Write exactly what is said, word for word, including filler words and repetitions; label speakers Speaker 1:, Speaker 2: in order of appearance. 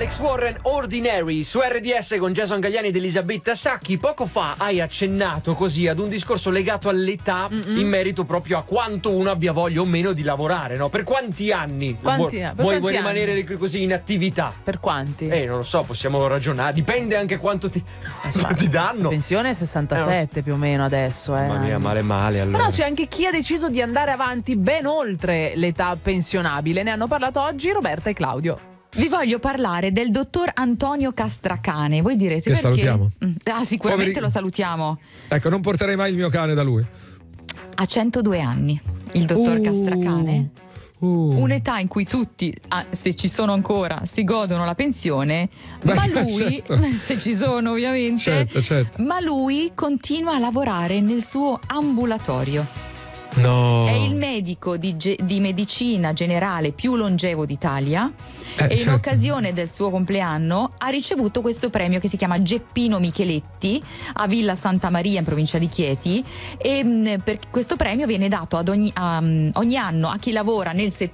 Speaker 1: Alex Warren, Ordinary, su R D S con Jason Galliani ed Elisabetta Sacchi. Poco fa hai accennato così ad un discorso legato all'età Mm-mm. in merito proprio a quanto uno abbia voglia o meno di lavorare, no? Per quanti anni
Speaker 2: quanti,
Speaker 1: vuoi,
Speaker 2: per
Speaker 1: vuoi,
Speaker 2: quanti
Speaker 1: vuoi
Speaker 2: anni?
Speaker 1: rimanere così in attività?
Speaker 2: Per quanti?
Speaker 1: Eh, non lo so, possiamo ragionare, dipende anche quanto ti, quanto ti danno.
Speaker 2: Pensione sessantasette eh, più o meno adesso, eh.
Speaker 1: Mamma mia, male male allora.
Speaker 2: Però c'è anche chi ha deciso di andare avanti ben oltre l'età pensionabile. Ne hanno parlato oggi Roberta e Claudio.
Speaker 3: Vi voglio parlare del dottor Antonio Castracane. Voi direte
Speaker 4: che
Speaker 3: perché?
Speaker 4: salutiamo.
Speaker 3: Ah, sicuramente
Speaker 4: Poveri...
Speaker 3: lo salutiamo.
Speaker 4: Ecco, non porterei mai il mio cane da lui.
Speaker 3: Ha centodue anni, il dottor
Speaker 4: uh,
Speaker 3: Castracane.
Speaker 4: uh.
Speaker 3: Un'età in cui tutti, ah, se ci sono ancora, si godono la pensione.
Speaker 4: Beh,
Speaker 3: ma lui,
Speaker 4: certo.
Speaker 3: se ci sono ovviamente,
Speaker 4: certo, certo.
Speaker 3: ma lui continua a lavorare nel suo ambulatorio.
Speaker 4: No.
Speaker 3: È il medico di, ge- di medicina generale più longevo d'Italia
Speaker 4: eh,
Speaker 3: e in
Speaker 4: certo.
Speaker 3: occasione del suo compleanno ha ricevuto questo premio che si chiama Geppino Micheletti a Villa Santa Maria in provincia di Chieti, e mh, per questo premio viene dato ad ogni, um, ogni anno a chi lavora nel settore